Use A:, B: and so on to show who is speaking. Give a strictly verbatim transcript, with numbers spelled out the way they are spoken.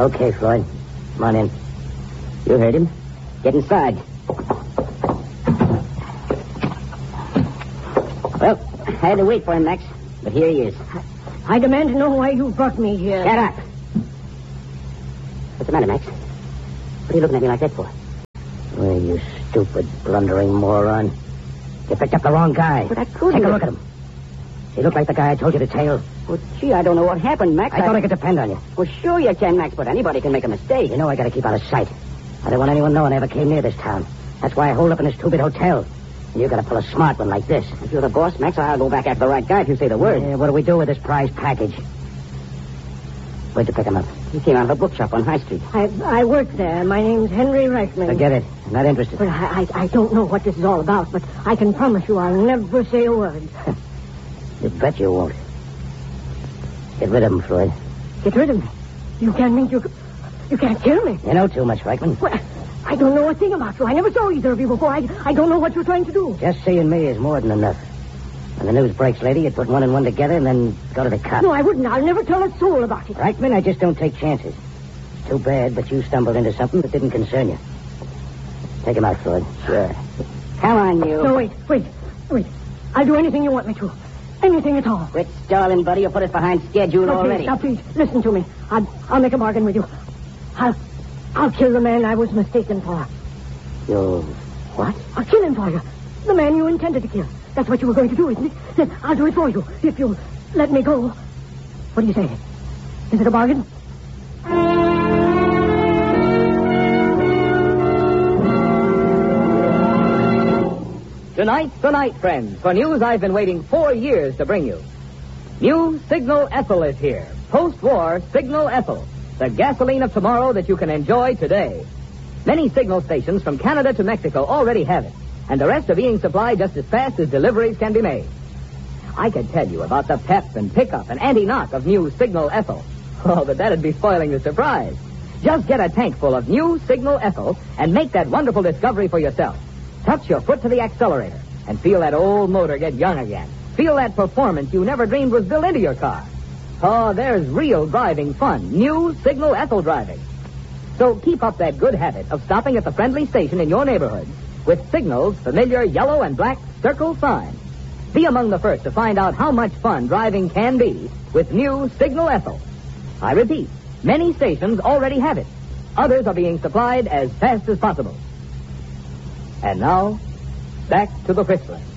A: Okay, Floyd. Come on in. You heard him. Get inside. Well, I had to wait for him, Max. But here he is.
B: I demand to know why you brought me here.
A: Shut up. What's the matter, Max? What are you looking at me like that for? Oh, you stupid, blundering moron. You picked up the wrong guy.
B: But I couldn't.
A: Take a look at him. Does he look like the guy I told you to tail?
B: Well, gee, I don't know what happened, Max.
A: I, I thought I could depend on you.
B: Well, sure you can, Max, but anybody can make a mistake.
A: You know I gotta keep out of sight. I don't want anyone knowing I ever came near this town. That's why I hold up in this two-bit hotel. And you gotta pull a smart one like this.
B: If you're the boss, Max, I'll go back after the right guy if you say the word.
A: Yeah, what do we do with this prize package? Where'd you pick him up?
B: He came out of a bookshop on High Street.
C: I I work there. My name's Henry Reichman.
A: Forget it. I'm not interested.
C: But I, I, I don't know what this is all about, but I can promise you I'll never say a word.
A: You bet you won't. Get rid of him, Floyd.
C: Get rid of me? You can't mean you... You can't kill me.
A: You know too much, Reichman.
C: Well, I don't know a thing about you. I never saw either of you before. I, I don't know what you're trying to do.
A: Just seeing me is more than enough. When the news breaks, lady, you'd put one and one together and then go to the cops.
C: No, I wouldn't. I'll never tell a soul about it.
A: Reichman, I just don't take chances. It's too bad, but you stumbled into something that didn't concern you. Take him out, Floyd.
B: Sure. Come on, you.
C: No, wait, wait, wait. I'll do anything you want me to. Anything at all.
B: Quit stalling, buddy. You'll put us behind schedule
C: now,
B: already.
C: Please, now, please, listen to me. I'll, I'll make a bargain with you. I'll, I'll kill the man I was mistaken for.
A: You what?
C: I'll kill him for you. The man you intended to kill. That's what you were going to do, isn't it? Then I'll do it for you. If you let me go. What do you say? Is it a bargain?
D: Tonight's the night, friends, for news I've been waiting four years to bring you. New Signal Ethyl is here. Post-war Signal Ethyl. The gasoline of tomorrow that you can enjoy today. Many signal stations from Canada to Mexico already have it, and the rest are being supplied just as fast as deliveries can be made. I could tell you about the pep and pickup and anti-knock of new Signal Ethyl. Oh, but that'd be spoiling the surprise. Just get a tank full of new Signal Ethyl and make that wonderful discovery for yourself. Touch your foot to the accelerator and feel that old motor get young again. Feel that performance you never dreamed was built into your car. Oh, there's real driving fun. New Signal Ethyl driving. So keep up that good habit of stopping at the friendly station in your neighborhood with Signal's familiar yellow and black circle sign. Be among the first to find out how much fun driving can be with new Signal Ethyl. I repeat, many stations already have it. Others are being supplied as fast as possible. And now, back to the Whistler.